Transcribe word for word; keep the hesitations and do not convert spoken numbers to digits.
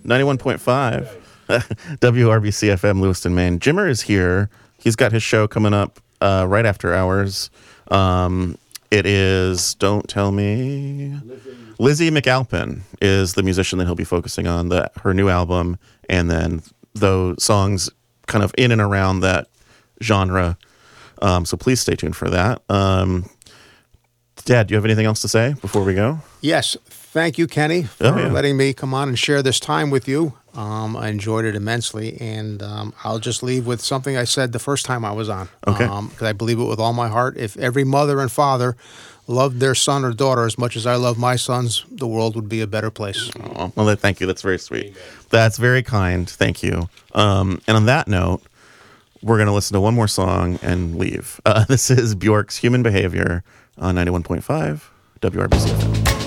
ninety-one point five W R B C F M, Lewiston, Maine. Jimmer is here. He's got his show coming up uh, right after hours. Um, it is, don't tell me, Lizzie McAlpin is the musician that he'll be focusing on, the, her new album, and then those songs kind of in and around that genre. Um, so please stay tuned for that. Um, Dad, do you have anything else to say before we go? Yes. Thank you, Kenny, for oh, yeah. letting me come on and share this time with you. Um, I enjoyed it immensely, and um, I'll just leave with something I said the first time I was on. Okay. Because um, I believe it with all my heart. If every mother and father loved their son or daughter as much as I love my sons, the world would be a better place. Oh, well, thank you. That's very sweet. Amen. That's very kind. Thank you. Um, and on that note, we're going to listen to one more song and leave. Uh, this is Bjork's Human Behavior on ninety-one point five W R B C F M.